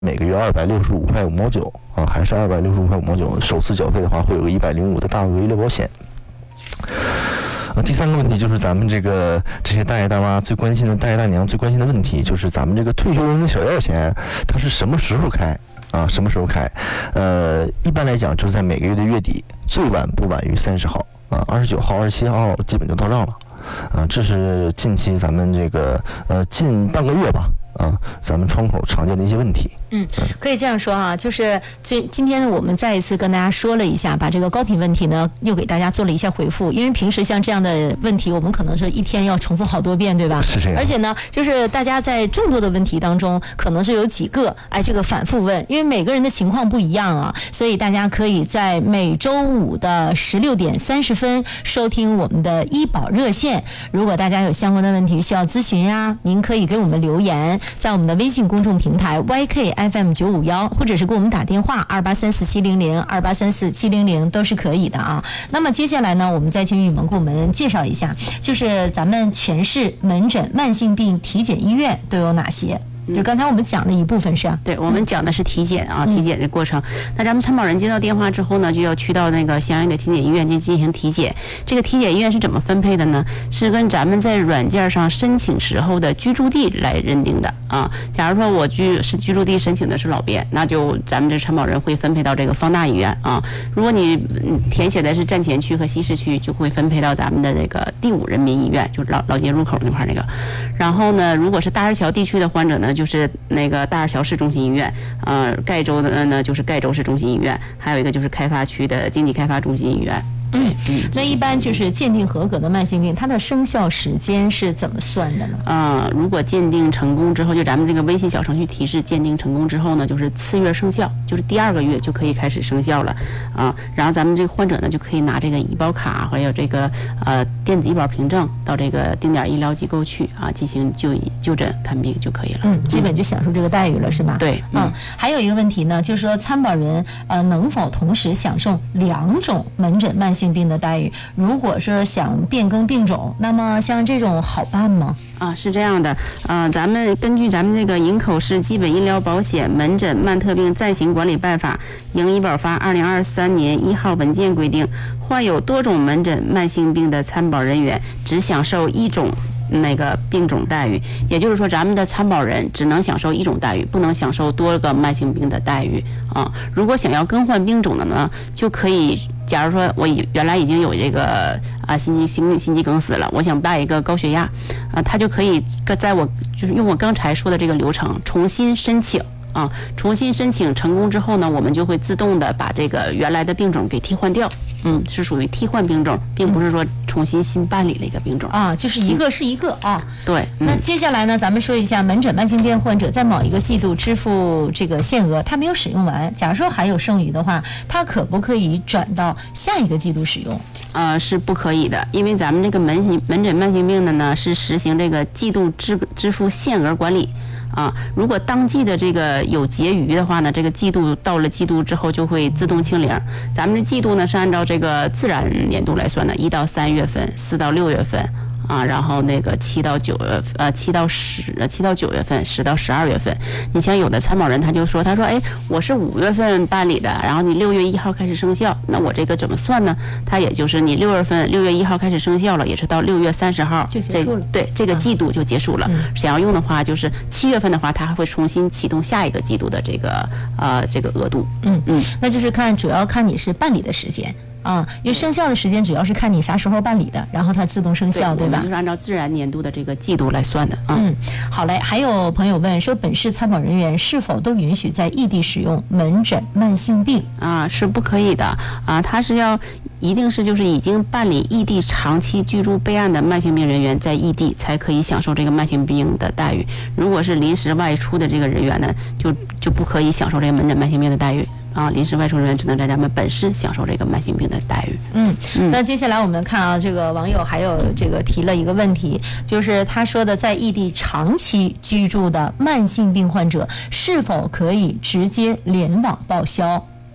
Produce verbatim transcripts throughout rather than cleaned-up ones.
每个月二百六十五块五毛九啊，还是二百六十五块五毛九。首次缴费的话，会有个一百零五的大额医疗保险。呃，第三个问题就是咱们这个这些大爷大妈最关心的，大爷大娘最关心的问题，就是咱们这个退休人的小药险，它是什么时候开啊？什么时候开？呃，一般来讲就是在每个月的月底，最晚不晚于三十号啊，二十九号、二十七号基本就到账了。啊，这是近期咱们这个呃近半个月吧，啊，咱们窗口常见的一些问题。 嗯，可以这样说啊，就是今今天呢，我们再一次跟大家说了一下，把这个高频问题呢，又给大家做了一下回复。因为平时像这样的问题，我们可能是一天要重复好多遍，对吧？ 是这样。 而且呢，就是大家在众多的问题当中，可能是有几个哎，这个反复问，因为每个人的情况不一样啊，所以大家可以在每周五的十六点三十分收听我们的医保热线。如果大家有相关的问题需要咨询呀，您可以给我们留言，在我们的微信公众平台 Y K F M 九五一，或者是给我们打电话二八三四七零零二八三四七零零都是可以的啊。那么接下来呢，我们再请雨萌给我们介绍一下，就是咱们全市门诊慢性病体检医院都有哪些？就刚才我们讲了一部分是啊， 对，我们讲的是体检啊，体检的过程。那咱们参保人接到电话之后呢，就要去到那个相应的体检医院去进行体检。这个体检医院是怎么分配的呢？是跟咱们在软件上申请时候的居住地来认定的啊。假如说我居是居住地申请的是老边，那就咱们这参保人会分配到这个方大医院啊。如果你填写的是站前区和西市区，就会分配到咱们的这个第五人民医院，就是老老街入口那块那个。然后呢，如果是大石桥地区的患者呢，就是那个大石桥市中心医院，呃，盖州的呢就是盖州市中心医院，还有一个就是开发区的经济开发中心医院。 嗯，那一般就是鉴定合格的慢性病，它的生效时间是怎么算的呢？ 嗯、呃，如果鉴定成功之后，就咱们这个微信小程序提示鉴定成功之后呢，就是次月生效，就是第二个月就可以开始生效了啊。然后咱们这个患者呢就可以拿这个医保卡还有这个呃电子医保凭证到这个定点医疗机构去啊进行就医就诊看病就可以了。 嗯，基本就享受这个待遇了，是吧？ 对， 嗯。嗯，还有一个问题呢，就是说参保人呃能否同时享受两种门诊慢性病的待遇？如果是想变更病种，那么像这种好办吗？ 啊，是这样的，呃，咱们根据咱们这个营口市基本医疗保险门诊慢特病暂行管理办法（营医保法）二零二三年一号文件规定，患有多种门诊慢性病的参保人员只享受一种那个病种待遇，也就是说，咱们的参保人只能享受一种待遇，不能享受多个慢性病的待遇啊。如果想要更换病种的呢，就可以。假如说我原来已经有这个啊心肌心心肌梗死了，我想办一个高血压，啊，他就可以在我就是用我刚才说的这个流程重新申请啊，重新申请成功之后呢，我们就会自动的把这个原来的病种给替换掉。嗯，是属于替换病种，并不是说重新新办理了一个病种啊，就是一个是一个、嗯、啊。 对、嗯。 那接下来呢，咱们说一下门诊慢性病患者在某一个季度支付这个限额，他没有使用完，假如说还有剩余的话，他可不可以转到下一个季度使用？ 呃，是不可以的，因为咱们这个门门诊慢性病的呢，是实行这个季度支支付限额管理。啊，如果当季的这个有结余的话呢，这个季度到了季度之后就会自动清零。咱们这季度呢是按照这个自然年度来算的，一到三月份，四到六月份。啊，然后那个七到九月，呃，七到十，七到九月份，十到十二月份。你像有的参保人他就说，他说，哎，我是五月份办理的，然后你六月一号开始生效，那我这个怎么算呢？他也就是你六月份六月一号开始生效了，也是到六月三十号就结束了， 对，这个季度就结束了。 嗯、 想要用的话，就是七月份的话，他还会重新启动下一个季度的这个呃这个额度。 嗯嗯，那就是看主要看你是办理的时间。啊、嗯，因为生效的时间主要是看你啥时候办理的，然后它自动生效， 对, 对吧？ 就是按照自然年度的这个季度来算的啊。 嗯，好嘞。还有朋友问说，本市参保人员是否都允许在异地使用门诊慢性病？ 啊，是不可以的啊，他是要一定是就是已经办理异地长期居住备案的慢性病人员在异地才可以享受这个慢性病的待遇。如果是临时外出的这个人员呢，就就不可以享受这个门诊慢性病的待遇。啊，临时外出人员只能在咱们本市享受这个慢性病的待遇。 嗯，嗯那接下来我们看啊，这个网友还有这个提了一个问题，就是他说的，在异地长期居住的慢性病患者是否可以直接联网报销？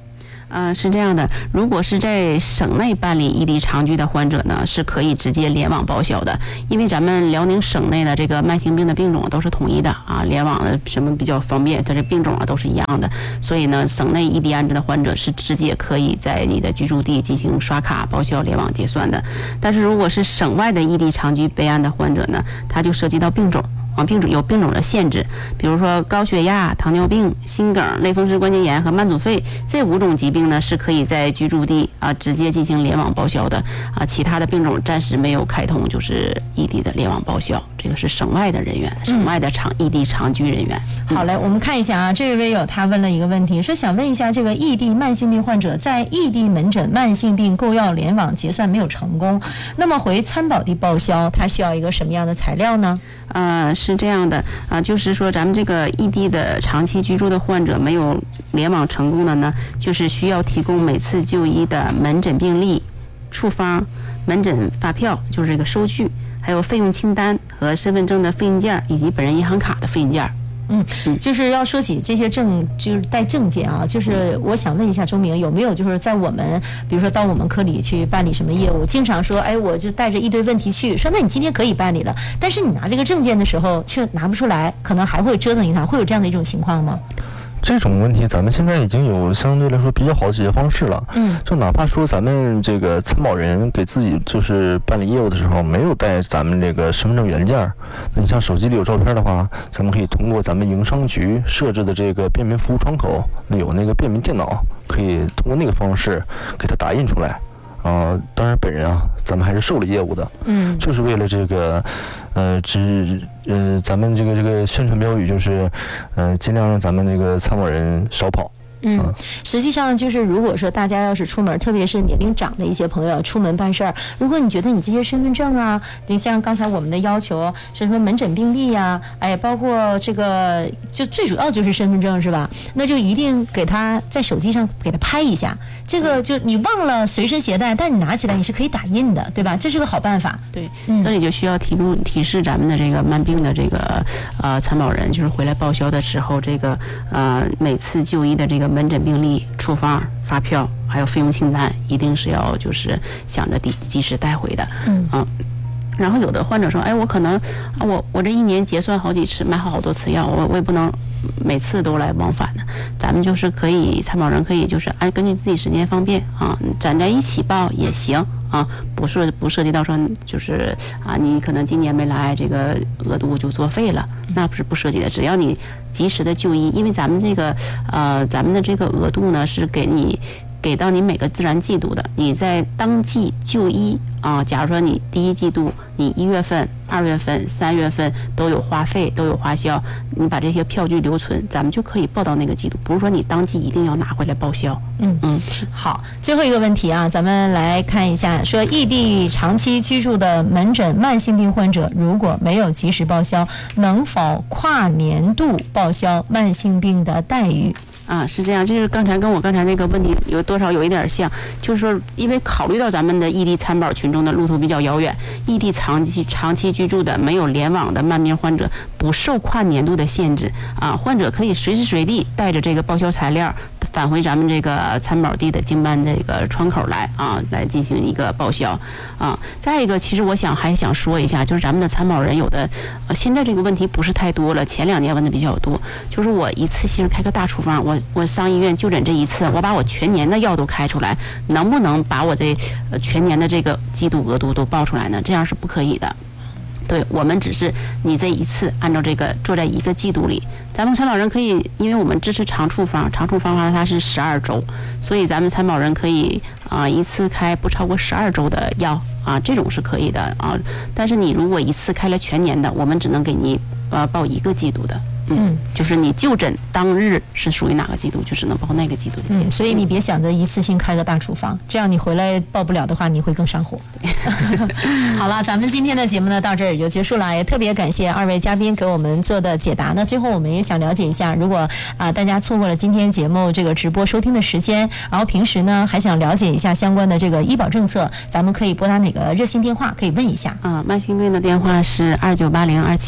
呃，是这样的，如果是在省内办理异地长居的患者呢，是可以直接联网报销的，因为咱们辽宁省内的这个慢性病的病种都是统一的啊，联网的什么比较方便，它这病种啊都是一样的，所以呢，省内异地安置的患者是直接可以在你的居住地进行刷卡报销、联网结算的。但是如果是省外的异地长居备案的患者呢，它就涉及到病种。啊，病种有病种的限制，比如说高血压、糖尿病、心梗、类风湿关节炎和慢阻肺这五种疾病呢，是可以在居住地啊直接进行联网报销的啊。其他的病种暂时没有开通，就是异地的联网报销。这个是省外的人员，省外的长异地长居人员。 好嘞，我们看一下啊，这位微友他问了一个问题，说想问一下，这个异地慢性病患者在异地门诊慢性病购药联网结算没有成功，那么回参保地报销，他需要一个什么样的材料呢？ 呃，是这样的啊，就是说咱们这个异地的长期居住的患者没有联网成功的呢，就是需要提供每次就医的门诊病历、处方、门诊发票，就是这个收据，还有费用清单和身份证的复印件以及本人银行卡的复印件。 嗯，就是要说起这些证，就是带证件啊，就是我想问一下周明，有没有就是在我们，比如说到我们科里去办理什么业务，经常说，哎，我就带着一堆问题去，说那你今天可以办理了，但是你拿这个证件的时候却拿不出来，可能还会折腾一趟，会有这样的一种情况吗？ 这种问题咱们现在已经有相对来说比较好的解决方式了。 嗯， 就哪怕说咱们这个参保人给自己就是办理业务的时候没有带咱们这个身份证原件，那你像手机里有照片的话，咱们可以通过咱们营商局设置的这个便民服务窗口，那有那个便民电脑，可以通过那个方式给它打印出来。啊，当然本人啊，咱们还是受了业务的， 嗯， 就是为了这个，呃，只呃，咱们这个这个宣传标语就是，呃，尽量让咱们这个参保人少跑。 嗯，实际上就是，如果说大家要是出门，特别是年龄长的一些朋友出门办事儿，如果你觉得你这些身份证啊，你像刚才我们的要求是什么门诊病历呀、啊，哎，包括这个，就最主要就是身份证是吧？那就一定给他在手机上给他拍一下，这个就你忘了随身携带，但你拿起来你是可以打印的，对吧？这是个好办法。 对，这里就需要提供提示咱们的这个慢病的这个呃参保人，就是回来报销的时候，这个呃每次就医的这个门诊病历、处方、发票还有费用清单，一定是要就是想着及及时带回的。 嗯啊。然后有的患者说，哎，我可能我我这一年结算好几次，买好好多次药，我我也不能每次都来往返的。咱们就是可以，参保人可以就是按根据自己时间方便啊，攒在一起报也行啊，不涉不涉及到说就是啊，你可能今年没来，这个额度就作废了，那不是不涉及的。只要你及时的就医，因为咱们这个呃，咱们的这个额度呢是给你。给到你每个自然季度的，你在当季就医啊。假如说你第一季度，你一月份、二月份、三月份都有花费，都有花销，你把这些票据留存，咱们就可以报到那个季度，不是说你当季一定要拿回来报销。 嗯嗯，好，最后一个问题啊，咱们来看一下，说异地长期居住的门诊慢性病患者，如果没有及时报销，能否跨年度报销慢性病的待遇？ 啊，是这样，就是刚才跟我刚才那个问题有多少有一点像，就是说，因为考虑到咱们的异地参保群众的路途比较遥远，异地长期长期居住的没有联网的慢病患者不受跨年度的限制啊，患者可以随时随地带着这个报销材料返回咱们这个参保地的经办这个窗口来啊，来进行一个报销啊。再一个，其实我想还想说一下，就是咱们的参保人有的，呃，现在这个问题不是太多了，前两年问的比较多，就是我一次性开个大处方，我我上医院就诊这一次，我把我全年的药都开出来，能不能把我这呃全年的这个季度额度都报出来呢？这样是不可以的。对，我们只是你这一次按照这个做在一个季度里，咱们参保人可以，因为我们支持长处方，长处方的话它是十二周，所以咱们参保人可以啊、呃、一次开不超过十二周的药啊，这种是可以的啊。但是你如果一次开了全年的，我们只能给你呃报一个季度的。嗯，就是你就诊当日是属于哪个季度，就只能报那个季度的钱、 嗯。所以你别想着一次性开个大处方，这样你回来报不了的话，你会更上火。好了，咱们今天的节目呢到这儿也就结束了，也特别感谢二位嘉宾给我们做的解答。那最后我们也想了解一下，如果啊、呃、大家错过了今天节目这个直播收听的时间，然后平时呢还想了解一下相关的这个医保政策，咱们可以拨打哪个热线电话可以问一下？ 啊，慢性病的电话是二九八零二七六。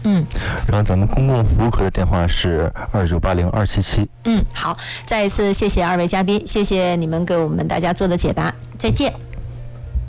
嗯， 然后咱们公共服务科的电话是二九八零二七七。 嗯，好，再一次谢谢二位嘉宾，谢谢你们给我们大家做的解答，再见。